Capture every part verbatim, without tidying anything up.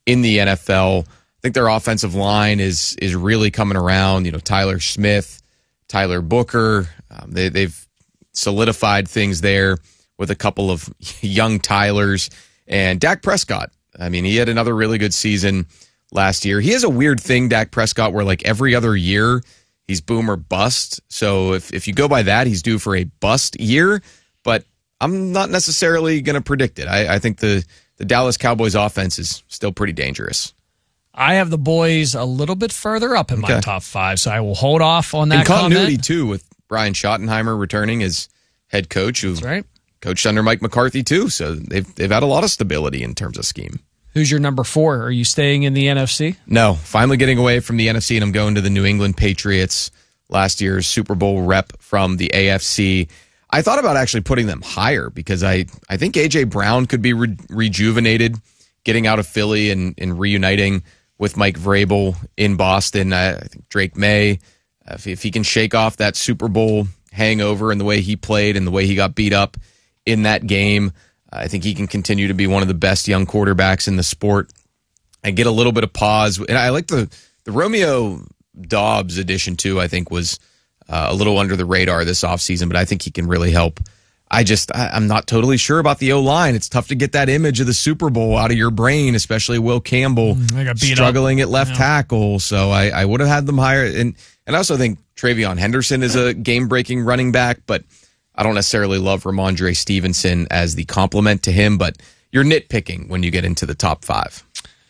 in the N F L. I think their offensive line is is really coming around. You know, Tyler Smith, Tyler Booker, um, they, they've solidified things there with a couple of young Tylers. And Dak Prescott, I mean, he had another really good season last year. He has a weird thing, Dak Prescott, where like every other year he's boom or bust. So if, if you go by that, he's due for a bust year. But I'm not necessarily going to predict it. I, I think the, the Dallas Cowboys offense is still pretty dangerous. I have the boys a little bit further up in okay. my top five, so I will hold off on that. In continuity, comment. too, with Brian Schottenheimer returning as head coach, who That's right. coached under Mike McCarthy, too. So they've they've had a lot of stability in terms of scheme. Who's your number four? Are you staying in the N F C? No, finally getting away from the N F C, and I'm going to the New England Patriots, last year's Super Bowl rep from the A F C. I thought about actually putting them higher because I, I think A J. Brown could be re- rejuvenated, getting out of Philly and, and reuniting with Mike Vrabel in Boston. I, I think Drake May, uh, if, if he can shake off that Super Bowl hangover and the way he played and the way he got beat up in that game, uh, I think he can continue to be one of the best young quarterbacks in the sport. I get a little bit of pause. And I like the, the Romeo Dobbs addition, too, I think was uh, a little under the radar this offseason, but I think he can really help. I just, I, I'm not totally sure about the O-line. It's tough to get that image of the Super Bowl out of your brain, especially Will Campbell struggling up. at left yeah. tackle. So I, I would have had them higher. And, and I also think Travion Henderson is a game-breaking running back, but I don't necessarily love Ramondre Stevenson as the complement to him, but you're nitpicking when you get into the top five.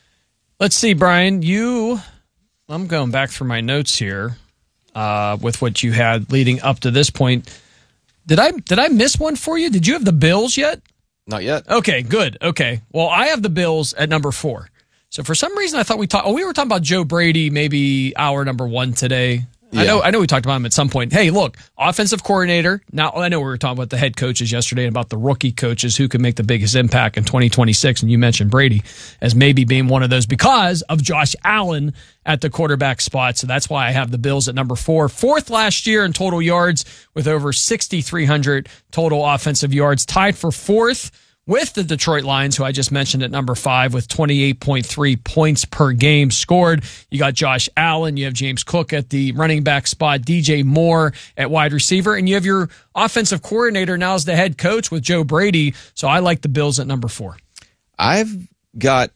Let's see, Brian, you, I'm going back through my notes here uh, with what you had leading up to this point. Did I did I miss one for you? Did you have the Bills yet? Not yet. Okay, good. Okay. Well, I have the Bills at number four. So for some reason, I thought we talked. Oh, we were talking about Joe Brady, maybe our number one today. Yeah. I know. I know we talked about him at some point. Hey, look, offensive coordinator. Now I know we were talking about the head coaches yesterday and about the rookie coaches who can make the biggest impact in twenty twenty-six. And you mentioned Brady as maybe being one of those because of Josh Allen at the quarterback spot. So that's why I have the Bills at number four. Fourth last year in total yards with over sixty-three hundred total offensive yards. Tied for fourth with the Detroit Lions, who I just mentioned at number five with twenty-eight point three points per game scored. You got Josh Allen. You have James Cook at the running back spot, D J Moore at wide receiver, and you have your offensive coordinator now as the head coach with Joe Brady. So I like the Bills at number four. I've got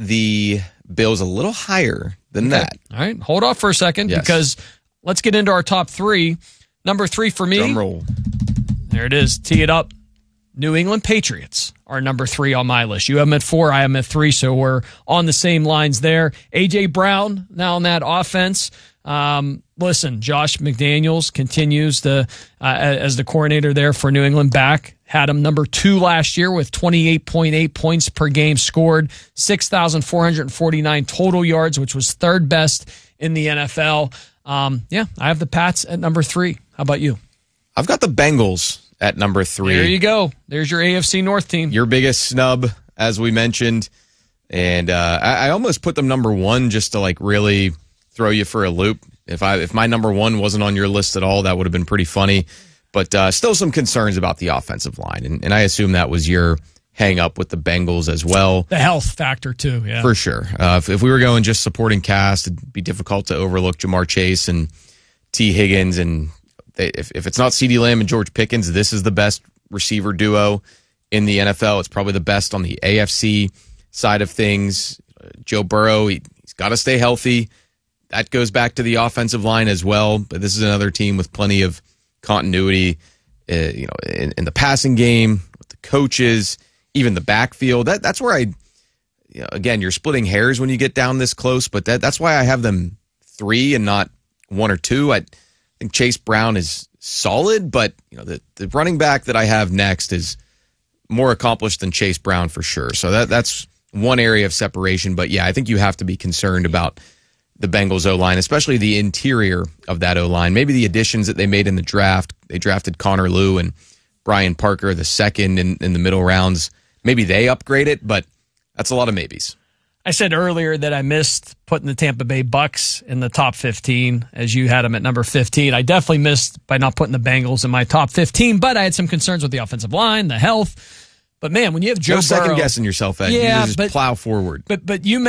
the Bills a little higher than okay. that. All right. Hold off for a second yes. because let's get into our top three. Number three for me. Drum roll. There it is. Tee it up. New England Patriots are number three on my list. You have them at four, I am at three, so we're on the same lines there. A J. Brown now in that offense. Um, listen, Josh McDaniels continues the uh, as the coordinator there for New England back. Had him number two last year with twenty-eight point eight points per game scored, six thousand four hundred forty-nine total yards, which was third best in the N F L. Um, yeah, I have the Pats at number three. How about you? I've got the Bengals at number three. There you go. There's your A F C North team. Your biggest snub, as we mentioned. And uh, I, I almost put them number one just to like really throw you for a loop. If I if my number one wasn't on your list at all, that would have been pretty funny. But uh, still some concerns about the offensive line. And, and I assume that was your hang up with the Bengals as well. The health factor too, yeah. For sure. Uh, if, if we were going just supporting cast, it'd be difficult to overlook Jamar Chase and T. Higgins and They, if, if it's not CeeDee Lamb and George Pickens, this is the best receiver duo in the N F L. It's probably the best on the A F C side of things. Uh, Joe Burrow, he, he's got to stay healthy. That goes back to the offensive line as well. But this is another team with plenty of continuity, uh, you know, in, in the passing game, with the coaches, even the backfield. That that's where I, you know, again, you're splitting hairs when you get down this close. But that that's why I have them three and not one or two. I. I think Chase Brown is solid, but you know the, the running back that I have next is more accomplished than Chase Brown for sure. So that that's one area of separation. But yeah, I think you have to be concerned about the Bengals O-line, especially the interior of that O-line. Maybe the additions that they made in the draft. They drafted Connor Lew and Brian Parker the second in, in the middle rounds. Maybe they upgrade it, but that's a lot of maybes. I said earlier that I missed putting the Tampa Bay Bucks in the top fifteen as you had them at number fifteen. I definitely missed by not putting the Bengals in my top fifteen, but I had some concerns with the offensive line, the health. But man, when you have Joe no Burrow, second guessing yourself, Ed. Yeah, you just but, plow forward. But but you